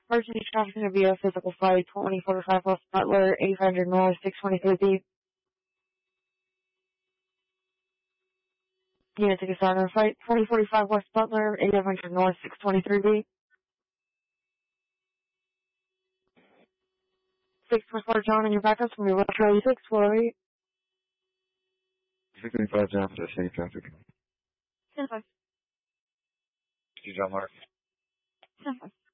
Emergency traffic going to be a physical flight 2045 West Butler, 800 North, 623B. Unit to get started on flight 2045 West Butler, 800 North, 623B. 644 John and your backups from your Charlie 648. 635 John for the same traffic. 10-5. John Mark. 10-5.